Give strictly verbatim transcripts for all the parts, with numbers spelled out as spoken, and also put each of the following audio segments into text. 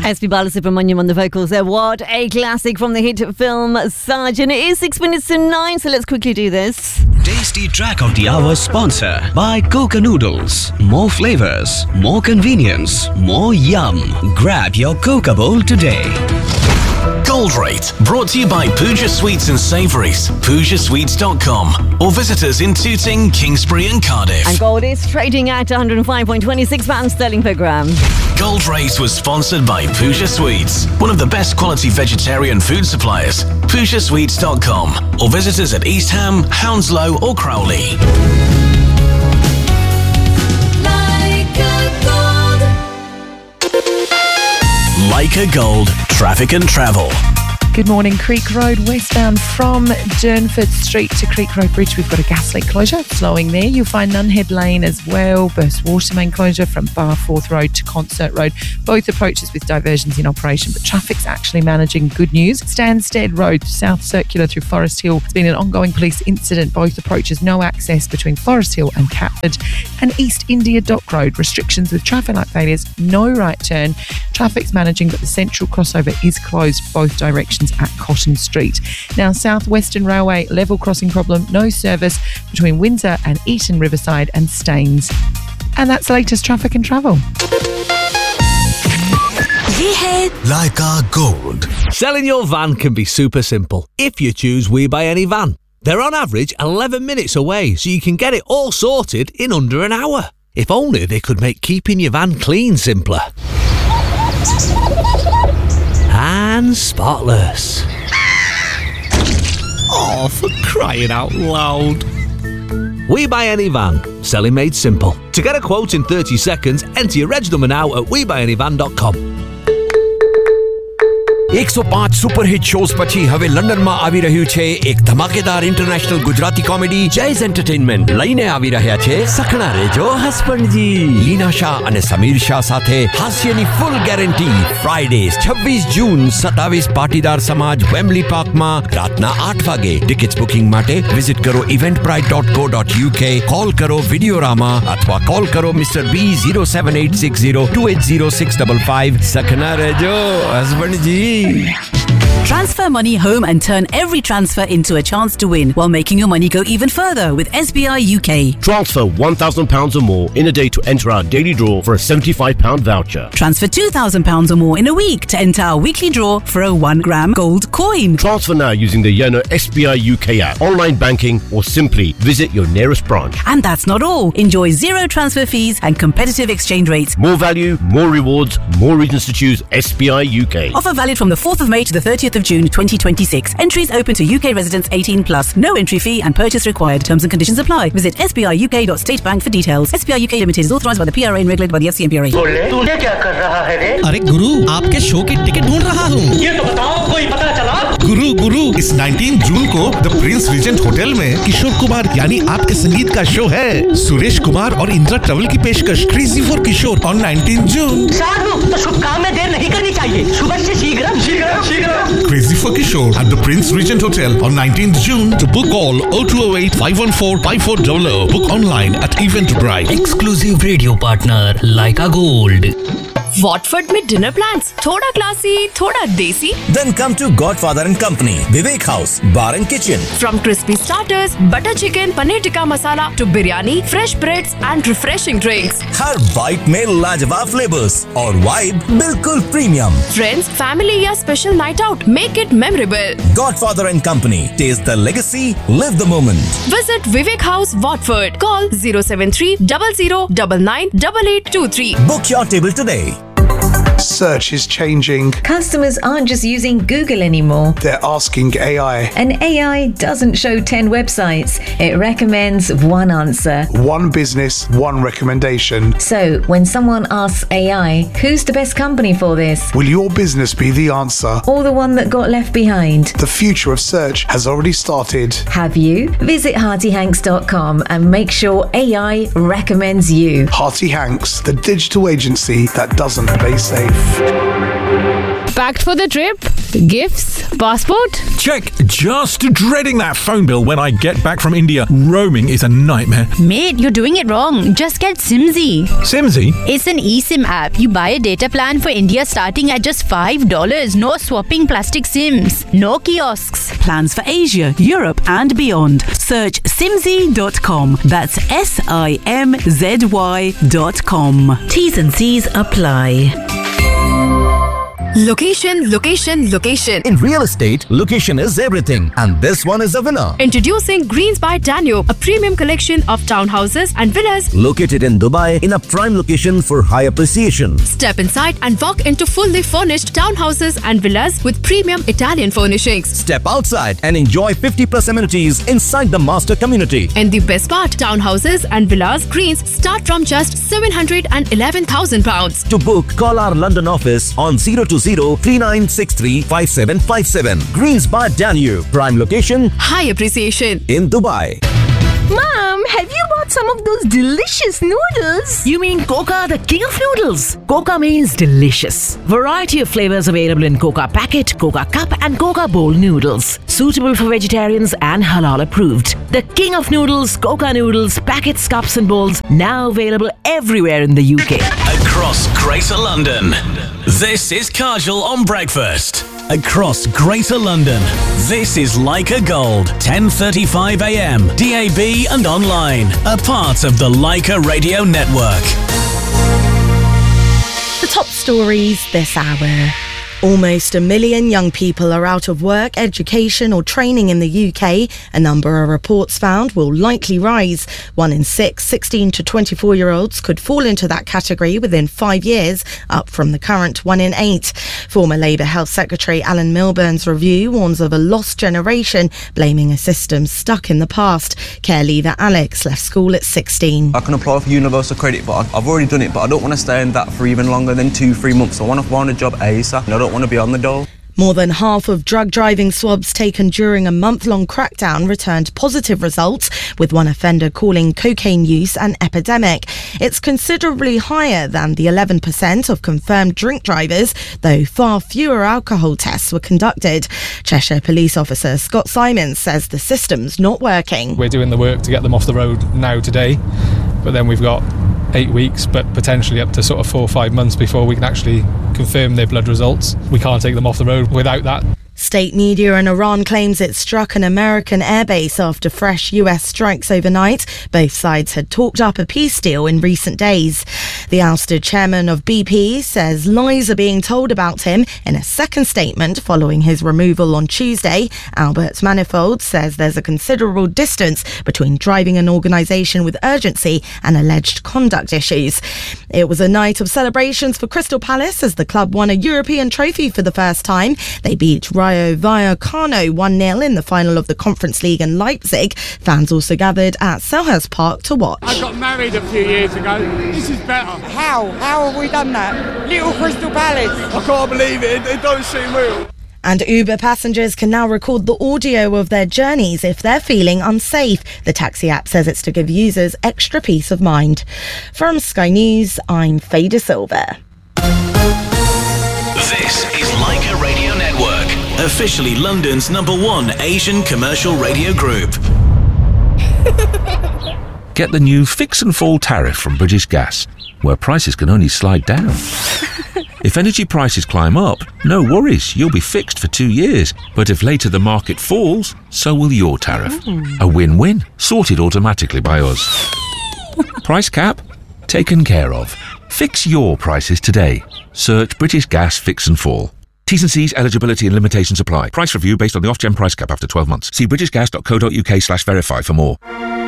S P Balasubramaniam on the vocals there. What a classic from the hit film Sergeant. It is six minutes to nine, so let's quickly do this. Tasty track of the hour sponsor by Coca Noodles. More flavors, more convenience, more yum. Grab your Coca bowl today. Gold Rate, brought to you by Pooja Sweets and Savouries, pooja sweets dot com, or visit us in Tooting, Kingsbury and Cardiff. And gold is trading at one hundred five point two six pounds sterling per gram. Gold Rate was sponsored by Pooja Sweets, one of the best quality vegetarian food suppliers, pooja sweets dot com, or visit us at East Ham, Hounslow or Crowley. Leica Gold, traffic and travel. Good morning. Creek Road westbound from Durnford Street to Creek Road Bridge. We've got a gas leak closure flowing there. You'll find Nunhead Lane as well. Burst water main closure from Barforth Road to Concert Road. Both approaches with diversions in operation, but traffic's actually managing. Good news. Stanstead Road, South Circular through Forest Hill. It's been an ongoing police incident. Both approaches, no access between Forest Hill and Catford. And East India Dock Road, restrictions with traffic light failures, no right turn. Traffic's managing, but the central crossover is closed both directions at Cotton Street. Now, South Western Railway level crossing problem, no service between Windsor and Eton Riverside and Staines. And that's the latest traffic and travel. Ye hai Leica Gold. Selling your van can be super simple if you choose We Buy Any Van. They're on average eleven minutes away, so you can get it all sorted in under an hour. If only they could make keeping your van clean simpler. And spotless. Oh, for crying out loud. We Buy Any Van. Selling made simple. To get a quote in thirty seconds, enter your reg number now at we buy any van dot com. એક સો પાંચ superhit shows પછી હવે લંડનમાં આવી રહ્યું છે એક ધમાકેદાર ઇન્ટરનેશનલ ગુજરાતી કોમેડી જૈઝ એન્ટરટેઇનમેન્ટ લઈને આવી રહ્યા છે સખણા રેજો હસબન્ડજી લીના શાહ અને સમીર શાહ સાથે હાસ્યની ફૂલ ગેરંટી ફ્રાઇડેઝ છવ્વીસ જૂન સત્તાવીસ પાટીદાર સમાજ વેમ્બલી પાર્કમાં રાતના આઠ વાગે ટિકિટ્સ બુકિંગ માટે વિઝિટ કરો eventbrite dot co dot uk call કરો વિડિયોરામા અથવા કોલ કરો mister B zero seven eight six zero two eight zero six five five સખણા રેજો હસબન્ડજી. Transfer money home and turn every transfer into a chance to win while making your money go even further with S B I U K. Transfer one thousand pounds or more in a day to enter our daily draw for a seventy-five pound voucher. Transfer two thousand pounds or more in a week to enter our weekly draw for a one gram gold coin. Transfer now using the Yono S B I U K app, online banking, or simply visit your nearest branch. And that's not all. Enjoy zero transfer fees and competitive exchange rates. More value, more rewards, more reasons to choose S B I U K. Offer valid from the fourth of May to the thirtieth of June twenty twenty-six. Entries open to U K residents eighteen plus. No entry fee and purchase required. Terms and conditions apply. Visit s b i u k dot state bank for details. S B I U K Limited is authorised by the P R A and regulated by the F C M P R A. तूने क्या कर रहा है रे? अरे गुरु, आपके show की ticket ढूंढ रहा हूँ. ये तो बताओ, कोई पता चला? गुरु गुरु इस उन्नीस जून को द प्रिंस रीजेंट होटल में किशोर कुमार यानी आपके संगीत का शो है. सुरेश कुमार और इंदिरा ट्रेवल की पेशकश क्रेजी फॉर किशोर ऑन उन्नीस जून. साधु, तो शुभ काम में देर नहीं करनी चाहिए. सुबह से शीघ्र शीघ्र शीघ्र. Crazy for Kishore at the Prince Regent Hotel on nineteenth June. To book, call oh two oh eight five one four five four zero zero. Book online at Eventbrite. Exclusive radio partner Leica Gold. Watford में dinner plans थोड़ा classy थोड़ा देसी. Then come to Godfather and Company, Vivek House, Bar and Kitchen. From crispy starters, butter chicken, paneer tikka masala to biryani, fresh breads and refreshing drinks. Her bite में लाजवाब flavours और vibe बिल्कुल premium. Friends, family या special night out, make it memorable. Godfather and Company, taste the legacy, live the moment. Visit Vivek House, Watford. Call zero seven three zero zero nine nine eight eight two three. Book your table today. Search is changing. Customers aren't just using Google anymore. They're asking A I. And A I doesn't show ten websites. It recommends one answer. One business, one recommendation. So, when someone asks A I, who's the best company for this? Will your business be the answer? Or the one that got left behind? The future of search has already started. Have you? Visit Hearty Hanks dot com and make sure A I recommends you. Hearty Hanks, the digital agency that doesn't play safe. Packed for the trip? Gifts? Passport? Check. Just dreading that phone bill when I get back from India. Roaming is a nightmare. Mate, you're doing it wrong. Just get Simzy. Simzy? It's an eSIM app. You buy a data plan for India starting at just five dollars. No swapping plastic SIMs. No kiosks. Plans for Asia, Europe and beyond. Search simzy dot com. That's S I M Z Y dot com. T's and C's apply. Location, location, location. In real estate, location is everything. And this one is a winner. Introducing Greens by Danube, a premium collection of townhouses and villas located in Dubai in a prime location for high appreciation. Step inside and walk into fully furnished townhouses and villas with premium Italian furnishings. Step outside and enjoy fifty plus amenities inside the master community. And the best part, townhouses and villas Greens start from just seven hundred eleven thousand pounds. To book, call our London office on zero two zero, three nine six three, five seven five seven. Greens by Danube. Prime location. High appreciation. In Dubai. Mom, have you bought some of those delicious noodles? You mean Coca, the king of noodles? Coca means delicious. Variety of flavors available in Coca packet, Coca cup and Coca bowl noodles. Suitable for vegetarians and halal approved. The king of noodles, Coca noodles, packets, cups and bowls, now available everywhere in the U K. Across Greater London, this is Kajal on Breakfast. Across Greater London, this is Leica Gold, ten thirty-five a m, D A B and online, a part of the Leica Radio Network. The top stories this hour. Almost a million young people are out of work, education or training in the U K. A number of reports found will likely rise. One in six sixteen to twenty-four year olds could fall into that category within five years, up from the current one in eight. Former Labour Health Secretary Alan Milburn's review warns of a lost generation, blaming a system stuck in the past. Care leaver Alex left school at sixteen. I can apply for universal credit, but I've already done it, but I don't want to stay in that for even longer than two, three months. I want to find a job ASAP, and I don't want to be on the dole. More than half of drug driving swabs taken during a month-long crackdown returned positive results, with one offender calling cocaine use an epidemic. It's considerably higher than the eleven percent of confirmed drink drivers, though far fewer alcohol tests were conducted. Cheshire Police Officer Scott Simons says the system's not working. We're doing the work to get them off the road now today, but then we've got eight weeks, but potentially up to sort of four or five months before we can actually confirm their blood results. We can't take them off the road without that. State media in Iran claims it struck an American airbase after fresh U S strikes overnight. Both sides had talked up a peace deal in recent days. The ousted chairman of B P says lies are being told about him in a second statement following his removal on Tuesday. Albert Manifold says there's a considerable distance between driving an organisation with urgency and alleged conduct issues. It was a night of celebrations for Crystal Palace as the club won a European trophy for the first time. They beat Rayo Vallecano one nil in the final of the Conference League in Leipzig. Fans also gathered at Selhurst Park to watch. I got married a few years ago. This is better. How? How have we done that? Little Crystal Palace. I can't believe it. It don't seem real. And Uber passengers can now record the audio of their journeys if they're feeling unsafe. The taxi app says it's to give users extra peace of mind. From Sky News, I'm Faye De Silva. This is Leica Radio Network, officially London's number one Asian commercial radio group. Get the new Fix and Fall tariff from British Gas, where prices can only slide down. If energy prices climb up, no worries, you'll be fixed for two years. But if later the market falls, so will your tariff. Mm. A win-win, sorted automatically by us. Price cap? Taken care of. Fix your prices today. Search British Gas Fix and Fall. T's and C's, eligibility and limitations apply. Price review based on the Ofgem price cap after twelve months. See britishgas.co.uk slash verify for more.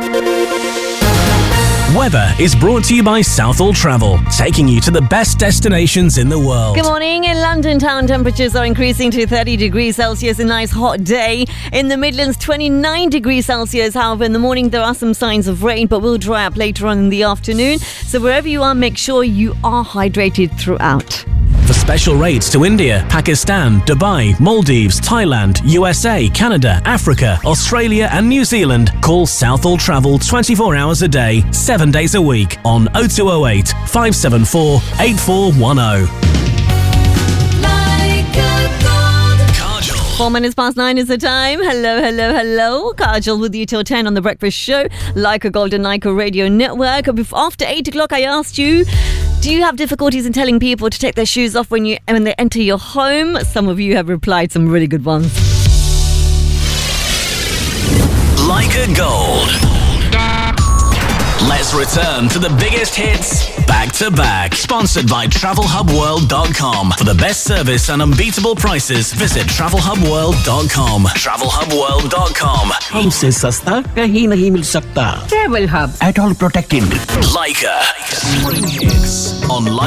Weather is brought to you by Southall Travel, taking you to the best destinations in the world. Good morning. In London town, temperatures are increasing to thirty degrees Celsius, a nice hot day. In the Midlands, twenty-nine degrees Celsius. However, in the morning, there are some signs of rain, but will dry up later on in the afternoon. So wherever you are, make sure you are hydrated throughout. For special rates to India, Pakistan, Dubai, Maldives, Thailand, U S A, Canada, Africa, Australia and New Zealand, call Southall Travel twenty-four hours a day, seven days a week on oh two oh eight, five seven four, eight four one oh. Four minutes past nine is the time. Hello, hello, hello. Kajal with you till ten on The Breakfast Show. Like a Golden Nico Radio Network. Bef- After eight o'clock, I asked you, do you have difficulties in telling people to take their shoes off when you when they enter your home? Some of you have replied some really good ones. Like a Gold. Let's return to the biggest hits back to back. Sponsored by travel hub world dot com. For the best service and unbeatable prices, visit travel hub world dot com. travel hub world dot com. हमसे सस्ता कहीं नहीं मिल सकता. Travel Hub. At all protected. Leica. Spring hits on Leica.